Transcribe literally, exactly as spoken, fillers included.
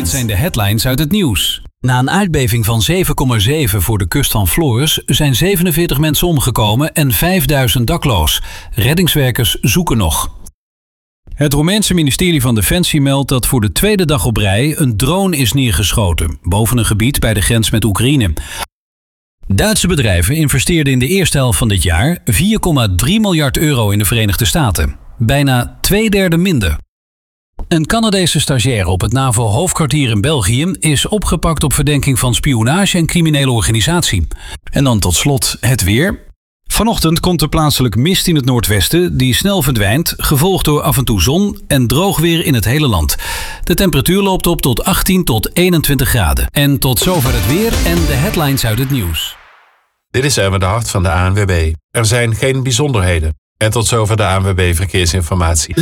Dit zijn de headlines uit het nieuws. Na een aardbeving van zeven komma zeven voor de kust van Flores zijn zevenenveertig mensen omgekomen en vijfduizend dakloos. Reddingswerkers zoeken nog. Het Roemeense ministerie van Defensie meldt dat voor de tweede dag op rij een drone is neergeschoten boven een gebied bij de grens met Oekraïne. Duitse bedrijven investeerden in de eerste helft van dit jaar vier komma drie miljard euro in de Verenigde Staten. Bijna twee derde minder. Een Canadese stagiaire op het NAVO-hoofdkwartier in België is opgepakt op verdenking van spionage en criminele organisatie. En dan tot slot het weer. Vanochtend komt er plaatselijk mist in het noordwesten die snel verdwijnt, gevolgd door af en toe zon en droog weer in het hele land. De temperatuur loopt op tot achttien tot eenentwintig graden. En tot zover het weer en de headlines uit het nieuws. Dit is Erwin de Hart van de A N W B. Er zijn geen bijzonderheden. En tot zover de A N W B Verkeersinformatie.